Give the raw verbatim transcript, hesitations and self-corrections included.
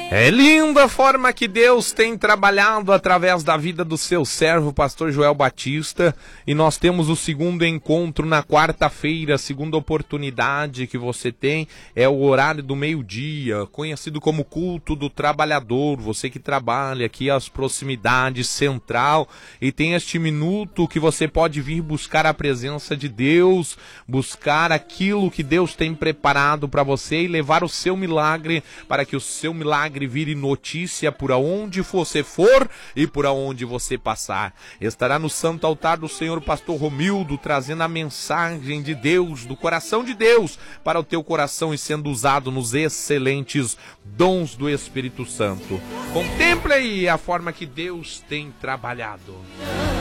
É linda a forma que Deus tem trabalhado através da vida do seu servo, pastor Joel Batista, e nós temos o segundo encontro na quarta-feira. A segunda oportunidade que você tem é o horário do meio-dia, conhecido como culto do trabalhador. Você que trabalha aqui às proximidades central e tem este minuto que você pode vir buscar a presença de Deus, buscar aquilo que Deus tem preparado para você e levar o seu milagre, para que o seu milagre vire notícia por aonde você for e por aonde você passar. Estará no santo altar do Senhor pastor Romildo, trazendo a mensagem de Deus, do coração de Deus, para o teu coração e sendo usado nos excelentes dons do Espírito Santo. Contemple aí a forma que Deus tem trabalhado.